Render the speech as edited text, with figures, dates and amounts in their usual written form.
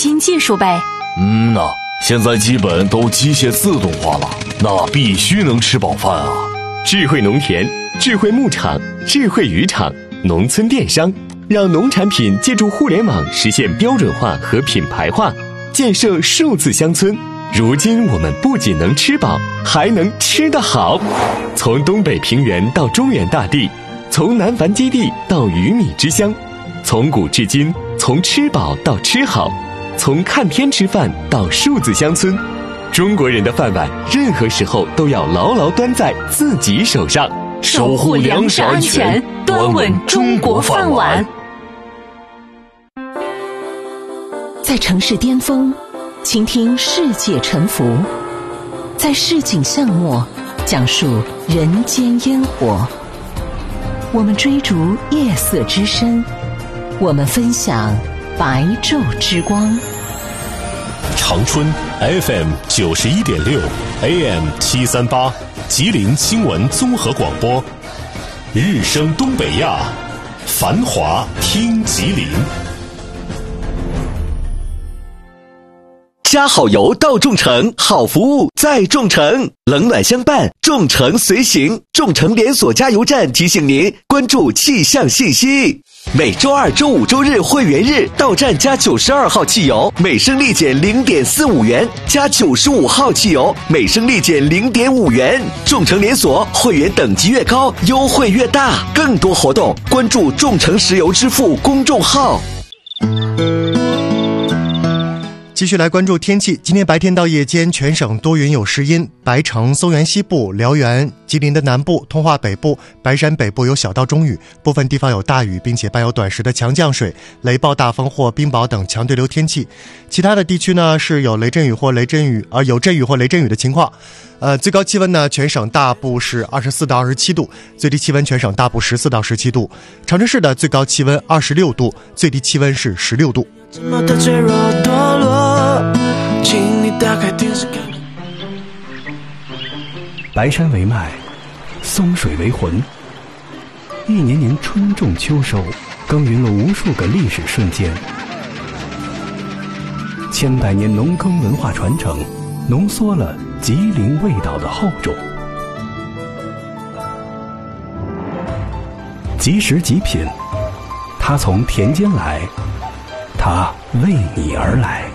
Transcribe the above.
新技术呗。 现在基本都机械自动化了，那必须能吃饱饭啊。 智慧农田、智慧牧场、智慧渔场、农村电商，让农产品借助互联网实现标准化和品牌化，建设数字乡村。如今我们不仅能吃饱，还能吃得好。从东北平原到中原大地，从南繁基地到鱼米之乡，从古至今，从吃饱到吃好，从看天吃饭到数字乡村。中国人的饭碗，任何时候都要牢牢端在自己手上， 守护粮食安全，端稳中国饭碗。 在城市巅峰，倾听世界沉浮；在市井巷陌，讲述人间烟火。我们追逐夜色之深，我们分享白昼之光。 长春 FM 91.6 AM 738，吉林新闻综合广播，日升东北亚，繁华听吉林。 加好油到众诚，好服务在众诚，冷暖相伴，众诚随行。众诚连锁加油站提醒您关注气象信息。每周二、周五、周日会员日到站加92号汽油，每升立减 0.45 元；加95号汽油，每升立减 0.5 元。众诚连锁会员等级越高，优惠越大。更多活动关注众诚石油支付公众号。 继续来关注天气。今天白天到夜间全省多云有时阴，白城、松原西部、辽源、吉林的南部、通化北部、白山北部有小到中雨，部分地方有大雨，并且伴有短时的强降水、雷暴大风或冰雹等强对流天气。其他的地区呢是有雷阵雨或雷阵雨的情况。最高气温呢，全省大部是24到27度，最低气温全省大部14到17度。长春市的最高气温26度，最低气温是16度。 这么的脆弱堕落，请你打开电视看。 白山为脉，松水为魂。一年年春种秋收，耕耘了无数个历史瞬间。千百年农耕文化传承，浓缩了吉林味道的厚重。即食即品，它从田间来，它为你而来。